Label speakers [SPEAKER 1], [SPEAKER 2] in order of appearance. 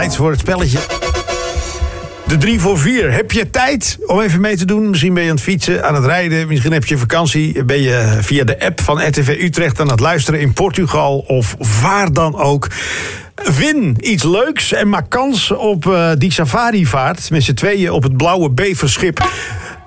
[SPEAKER 1] tijd voor het spelletje. De 3 voor 4. Heb je tijd om even mee te doen? Misschien ben je aan het fietsen, aan het rijden. Misschien heb je vakantie. Ben je via de app van RTV Utrecht aan het luisteren in Portugal of waar dan ook. Win iets leuks en maak kans op die safarivaart met z'n tweeën op het blauwe beverschip.